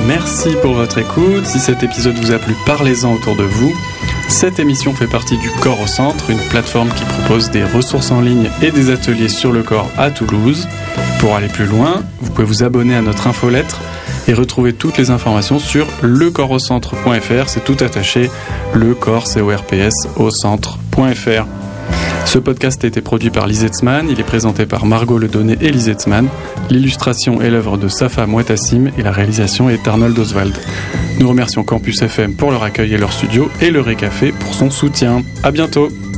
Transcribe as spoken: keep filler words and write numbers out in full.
merci pour votre écoute. Si cet épisode vous a plu, parlez-en autour de vous. Cette émission fait partie du Corps au Centre, une plateforme qui propose des ressources en ligne et des ateliers sur le corps à Toulouse. Pour aller plus loin, vous pouvez vous abonner à notre infolettre et retrouver toutes les informations sur le corps au centre point f r. C'est tout attaché, le corps, C O R P S, au centre point f r. Ce podcast a été produit par Lise Etzman, il est présenté par Margot Ledonné et Lise Etzman. L'illustration est l'œuvre de Safa Mouetassim et la réalisation est Arnold Oswald. Nous remercions Campus F M pour leur accueil et leur studio et le Récafé pour son soutien. À bientôt.